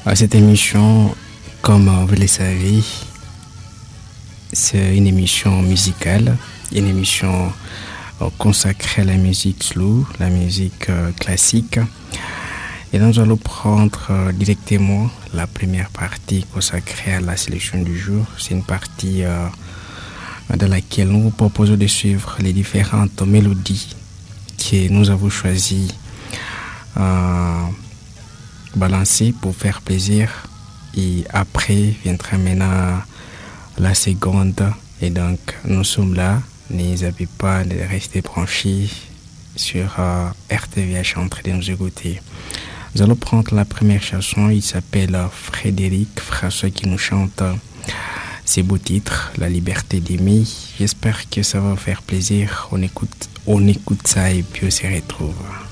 À cette émission, comme vous le savez, c'est une émission musicale, une émission consacrée à la musique slow, la musique classique. Et nous allons prendre directement la première partie consacrée à la sélection du jour. C'est une partie dans laquelle nous vous proposons de suivre les différentes mélodies que nous avons choisi balancer pour faire plaisir. Et après viendra maintenant la seconde. Et donc nous sommes là. N'hésitez pas de rester branchés sur RTVH en train de nous écouter. Nous allons prendre la première chanson. Il s'appelle Frédéric François qui nous chante ses beaux titres, La liberté d'aimer. J'espère que ça va vous faire plaisir. On écoute ça et puis on se retrouve.